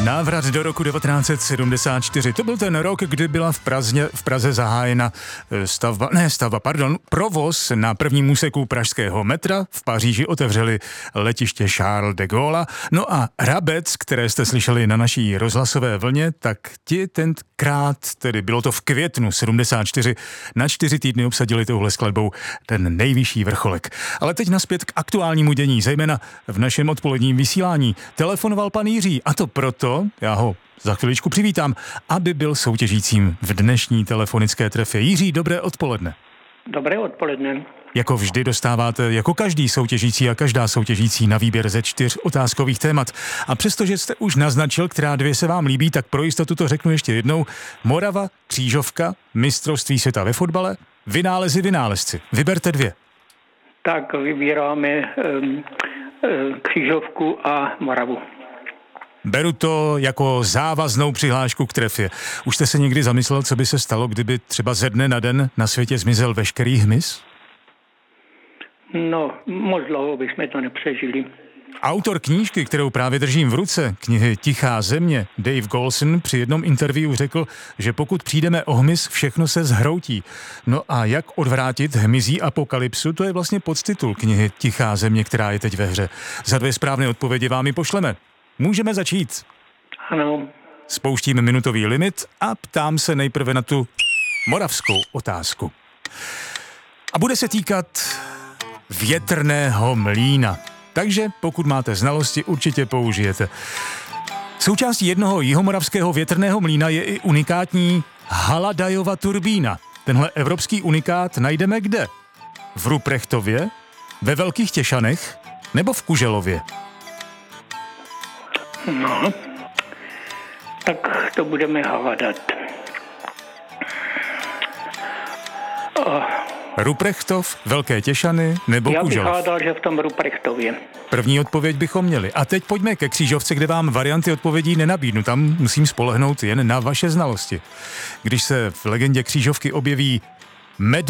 Návrat do roku 1974. To byl ten rok, kdy byla v Praze zahájena provoz na prvním úseku pražského metra. V Paříži otevřeli letiště Charles de Gaulle. No a Hrabec, které jste slyšeli na naší rozhlasové vlně, tak ti tenkrát, tedy bylo to v květnu 74, na 4 týdny obsadili touhle skladbou ten nejvyšší vrcholek. Ale teď nazpět k aktuálnímu dění, zejména v našem odpoledním vysílání. Telefonoval pan Jiří, a to proto, já ho za chviličku přivítám, aby byl soutěžícím v dnešní telefonické trefě. Jiří, dobré odpoledne. Dobré odpoledne. Jako vždy dostáváte, jako každý soutěžící a každá soutěžící, na výběr ze 4 otázkových témat. A přestože jste už naznačil, která 2 se vám líbí, tak pro jistotu to řeknu ještě jednou. Morava, křížovka, mistrovství světa ve fotbale, vynálezci. Vyberte 2. Tak vybíráme křížovku a Moravu. Beru to jako závaznou přihlášku k trefě. Už jste se někdy zamyslel, co by se stalo, kdyby třeba ze dne na den na světě zmizel veškerý hmyz? No, moc dlouho bychom to nepřežili. Autor knížky, kterou právě držím v ruce, knihy Tichá země, Dave Golson, při jednom interview řekl, že pokud přijdeme o hmyz, všechno se zhroutí. No a jak odvrátit hmyzí apokalypsu, to je vlastně podtitul knihy Tichá země, která je teď ve hře. Za 2 správné odpovědi vám ji pošleme. Můžeme začít. Ano. Spouštíme minutový limit a ptám se nejprve na tu moravskou otázku. A bude se týkat větrného mlýna. Takže pokud máte znalosti, určitě použijete. Součástí jednoho jihomoravského větrného mlýna je i unikátní Haladajova turbína. Tenhle evropský unikát najdeme kde? V Ruprechtově, ve Velkých Těšanech nebo v Kuželově? No, tak to budeme hledat. Ruprechtov, Velké Těšany nebo Kuželov? Já bych hledal, že v tom Ruprechtově. První odpověď bychom měli. A teď pojďme ke křížovce, kde vám varianty odpovědí nenabídnu. Tam musím spolehnout jen na vaše znalosti. Když se v legendě křížovky objeví